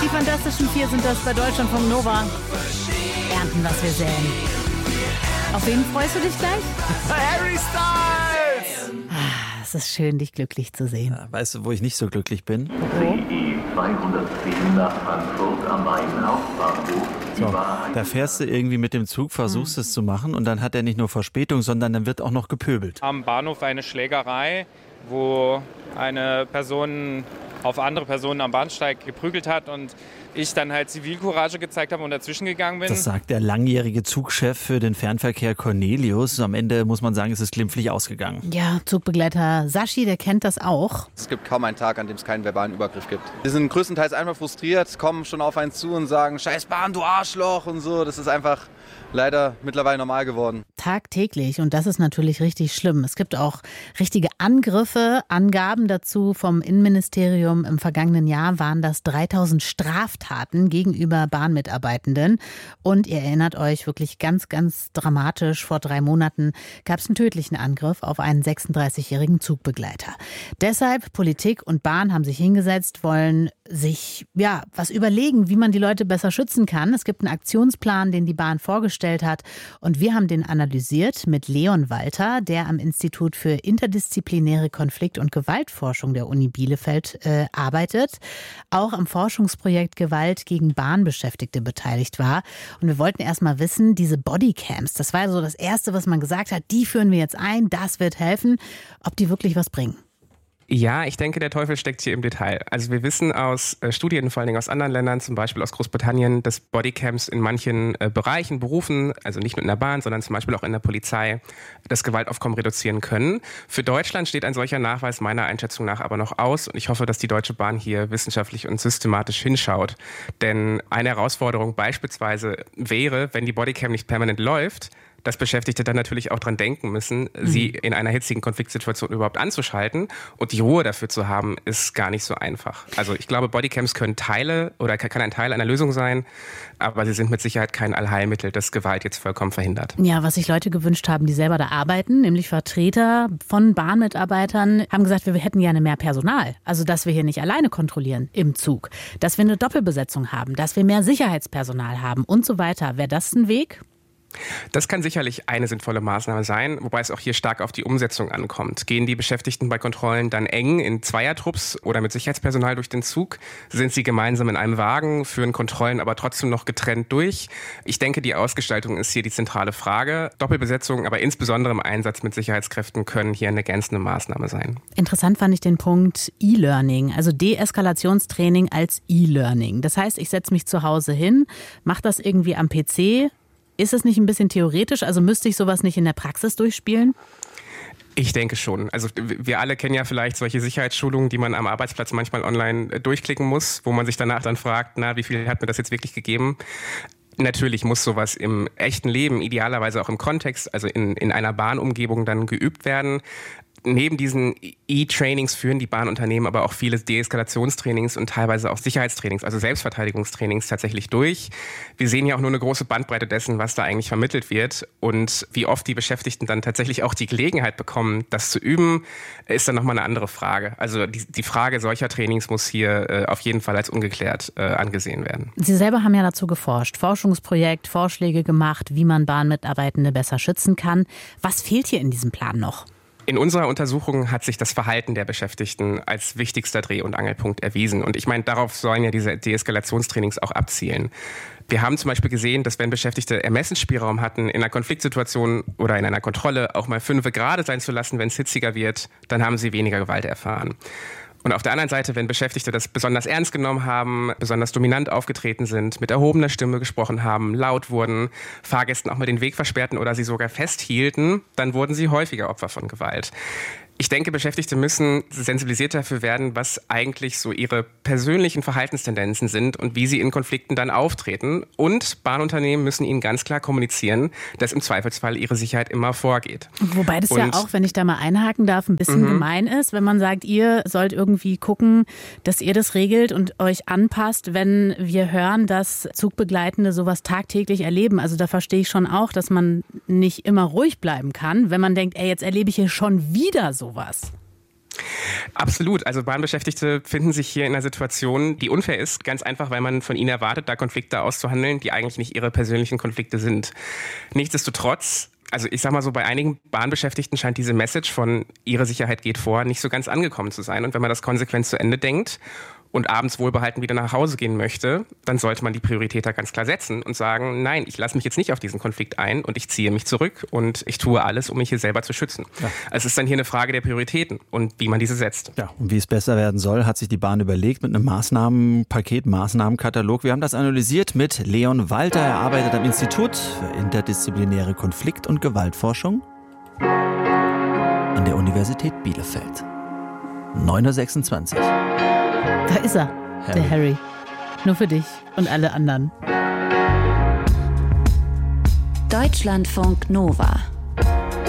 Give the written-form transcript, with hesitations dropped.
Die Fantastischen Vier sind das bei Deutschlandfunk Nova. Ernten, was wir säen. Auf wen freust du dich gleich? Harry Styles! Es ist schön, dich glücklich zu sehen. Ja, weißt du, wo ich nicht so glücklich bin? CE 210 nach Frankfurt am Main Hauptbahnhof. So, da fährst du irgendwie mit dem Zug, versuchst es zu machen und dann hat er nicht nur Verspätung, sondern dann wird auch noch gepöbelt. Am Bahnhof eine Schlägerei, wo eine Person auf andere Personen am Bahnsteig geprügelt hat und ich dann halt Zivilcourage gezeigt habe und dazwischen gegangen bin. Das sagt der langjährige Zugchef für den Fernverkehr Cornelius. Am Ende muss man sagen, es ist glimpflich ausgegangen. Ja, Zugbegleiter Sashi, der kennt das auch. Es gibt kaum einen Tag, an dem es keinen verbalen Übergriff gibt. Wir sind größtenteils einfach frustriert, kommen schon auf einen zu und sagen, scheiß Bahn, du Arschloch und so. Das ist einfach leider mittlerweile normal geworden. Tagtäglich und das ist natürlich richtig schlimm. Es gibt auch richtige Angriffe, Angaben dazu vom Innenministerium. Im vergangenen Jahr waren das 3000 Straftaten gegenüber Bahnmitarbeitenden. Und ihr erinnert euch wirklich ganz, ganz dramatisch, vor 3 Monaten gab es einen tödlichen Angriff auf einen 36-jährigen Zugbegleiter. Deshalb Politik und Bahn haben sich hingesetzt, wollen sich was überlegen, wie man die Leute besser schützen kann. Es gibt einen Aktionsplan, den die Bahn vorgestellt hat und wir haben den analysiert mit Leon Walter, der am Institut für interdisziplinäre Konflikt- und Gewaltforschung der Uni Bielefeld arbeitet, auch am Forschungsprojekt Gewalt gegen Bahnbeschäftigte beteiligt war. Und wir wollten erst mal wissen, diese Bodycams, das war so das Erste, was man gesagt hat, die führen wir jetzt ein, das wird helfen, ob die wirklich was bringen. Ja, ich denke, der Teufel steckt hier im Detail. Also wir wissen aus Studien, vor allen Dingen aus anderen Ländern, zum Beispiel aus Großbritannien, dass Bodycams in manchen Bereichen, Berufen, also nicht nur in der Bahn, sondern zum Beispiel auch in der Polizei, das Gewaltaufkommen reduzieren können. Für Deutschland steht ein solcher Nachweis meiner Einschätzung nach aber noch aus. Und ich hoffe, dass die Deutsche Bahn hier wissenschaftlich und systematisch hinschaut. Denn eine Herausforderung beispielsweise wäre, wenn die Bodycam nicht permanent läuft, dass Beschäftigte dann natürlich auch dran denken müssen, sie in einer hitzigen Konfliktsituation überhaupt anzuschalten. Und die Ruhe dafür zu haben, ist gar nicht so einfach. Also ich glaube, Bodycams können kann ein Teil einer Lösung sein, aber sie sind mit Sicherheit kein Allheilmittel, das Gewalt jetzt vollkommen verhindert. Ja, was sich Leute gewünscht haben, die selber da arbeiten, nämlich Vertreter von Bahnmitarbeitern, haben gesagt, wir hätten gerne mehr Personal. Also, dass wir hier nicht alleine kontrollieren im Zug, dass wir eine Doppelbesetzung haben, dass wir mehr Sicherheitspersonal haben und so weiter. Wäre das ein Weg? Das kann sicherlich eine sinnvolle Maßnahme sein, wobei es auch hier stark auf die Umsetzung ankommt. Gehen die Beschäftigten bei Kontrollen dann eng in Zweiertrupps oder mit Sicherheitspersonal durch den Zug? Sind sie gemeinsam in einem Wagen, führen Kontrollen aber trotzdem noch getrennt durch? Ich denke, die Ausgestaltung ist hier die zentrale Frage. Doppelbesetzung, aber insbesondere im Einsatz mit Sicherheitskräften können hier eine ergänzende Maßnahme sein. Interessant fand ich den Punkt E-Learning, also Deeskalationstraining als E-Learning. Das heißt, ich setze mich zu Hause hin, mache das irgendwie am PC. Ist es nicht ein bisschen theoretisch? Also müsste ich sowas nicht in der Praxis durchspielen? Ich denke schon. Also wir alle kennen ja vielleicht solche Sicherheitsschulungen, die man am Arbeitsplatz manchmal online durchklicken muss, wo man sich danach dann fragt, wie viel hat mir das jetzt wirklich gegeben? Natürlich muss sowas im echten Leben, idealerweise auch im Kontext, also in einer Bahnumgebung dann geübt werden. Neben diesen E-Trainings führen die Bahnunternehmen aber auch viele Deeskalationstrainings und teilweise auch Sicherheitstrainings, also Selbstverteidigungstrainings tatsächlich durch. Wir sehen ja auch nur eine große Bandbreite dessen, was da eigentlich vermittelt wird. Und wie oft die Beschäftigten dann tatsächlich auch die Gelegenheit bekommen, das zu üben, ist dann nochmal eine andere Frage. Also die Frage solcher Trainings muss hier auf jeden Fall als ungeklärt angesehen werden. Sie selber haben ja dazu geforscht, Forschungsprojekt, Vorschläge gemacht, wie man Bahnmitarbeitende besser schützen kann. Was fehlt hier in diesem Plan noch? In unserer Untersuchung hat sich das Verhalten der Beschäftigten als wichtigster Dreh- und Angelpunkt erwiesen. Und ich meine, darauf sollen ja diese Deeskalationstrainings auch abzielen. Wir haben zum Beispiel gesehen, dass wenn Beschäftigte Ermessensspielraum hatten, in einer Konfliktsituation oder in einer Kontrolle auch mal 5 gerade sein zu lassen, wenn es hitziger wird, dann haben sie weniger Gewalt erfahren. Und auf der anderen Seite, wenn Beschäftigte das besonders ernst genommen haben, besonders dominant aufgetreten sind, mit erhobener Stimme gesprochen haben, laut wurden, Fahrgästen auch mal den Weg versperrten oder sie sogar festhielten, dann wurden sie häufiger Opfer von Gewalt. Ich denke, Beschäftigte müssen sensibilisiert dafür werden, was eigentlich so ihre persönlichen Verhaltenstendenzen sind und wie sie in Konflikten dann auftreten. Und Bahnunternehmen müssen ihnen ganz klar kommunizieren, dass im Zweifelsfall ihre Sicherheit immer vorgeht. Wobei das ja auch, wenn ich da mal einhaken darf, ein bisschen gemein ist, wenn man sagt, ihr sollt irgendwie gucken, dass ihr das regelt und euch anpasst, wenn wir hören, dass Zugbegleitende sowas tagtäglich erleben. Also da verstehe ich schon auch, dass man nicht immer ruhig bleiben kann, wenn man denkt, ey, jetzt erlebe ich hier schon wieder sowas. Absolut. Also Bahnbeschäftigte finden sich hier in einer Situation, die unfair ist. Ganz einfach, weil man von ihnen erwartet, da Konflikte auszuhandeln, die eigentlich nicht ihre persönlichen Konflikte sind. Nichtsdestotrotz, also ich sag mal so, bei einigen Bahnbeschäftigten scheint diese Message von ihre Sicherheit geht vor nicht so ganz angekommen zu sein. Und wenn man das konsequent zu Ende denkt und abends wohlbehalten wieder nach Hause gehen möchte, dann sollte man die Priorität da ganz klar setzen und sagen, nein, ich lasse mich jetzt nicht auf diesen Konflikt ein und ich ziehe mich zurück und ich tue alles, um mich hier selber zu schützen. Ja. Also es ist dann hier eine Frage der Prioritäten und wie man diese setzt. Ja, und wie es besser werden soll, hat sich die Bahn überlegt mit einem Maßnahmenpaket, Maßnahmenkatalog. Wir haben das analysiert mit Leon Walter. Er arbeitet am Institut für interdisziplinäre Konflikt- und Gewaltforschung an der Universität Bielefeld. 9:26 Uhr. Da ist er, der Harry. Nur für dich und alle anderen. Deutschlandfunk Nova.